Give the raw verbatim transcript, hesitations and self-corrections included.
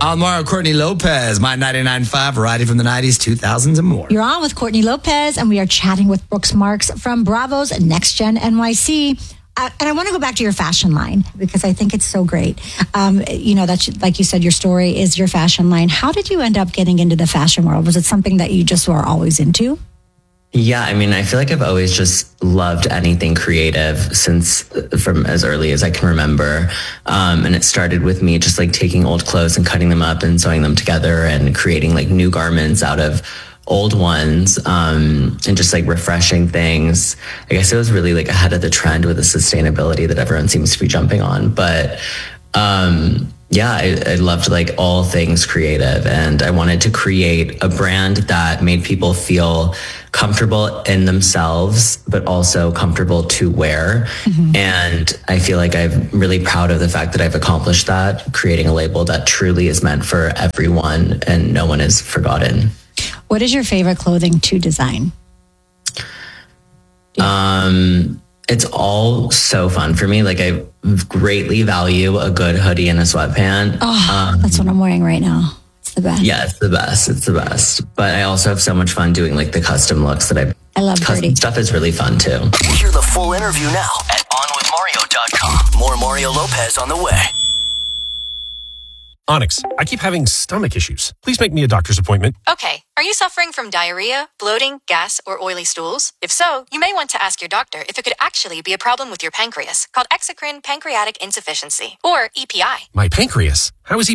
On Mario, Courtney Lopez, my ninety-nine point five, variety from the nineties, two thousands, and more. You're on with Courtney Lopez, and we are chatting with Brooks Marks from Bravo's Next Gen N Y C. Uh, and I want to go back to your fashion line because I think it's so great. Um, you know, that's like you said, your story is your fashion line. How did you end up getting into the fashion world? Was it something that you just were always into? Yeah, I mean, I feel like I've always just loved anything creative since from as early as I can remember. Um, and it started with me just like taking old clothes and cutting them up and sewing them together and creating like new garments out of old ones, um, and just like refreshing things. I guess it was really like ahead of the trend with the sustainability that everyone seems to be jumping on. But um, yeah, I, I loved like all things creative, and I wanted to create a brand that made people feel comfortable in themselves, but also comfortable to wear. Mm-hmm. And I feel like I'm really proud of the fact that I've accomplished that, creating a label that truly is meant for everyone and no one is forgotten. What is your favorite clothing to design? Um, it's all so fun for me. Like I greatly value a good hoodie and a sweatpant. Oh, um, that's what I'm wearing right now. It's the best. Yeah, it's the best. It's the best. But I also have so much fun doing like the custom looks that I I love custom dirty stuff is really fun too. Hear the full interview now at on with mario dot com. More Mario Lopez on the way. Onyx, I keep having stomach issues. Please make me a doctor's appointment. Okay. Are you suffering from diarrhea, bloating, gas, or oily stools? If so, you may want to ask your doctor if it could actually be a problem with your pancreas, called exocrine pancreatic insufficiency, or E P I. My pancreas? How is he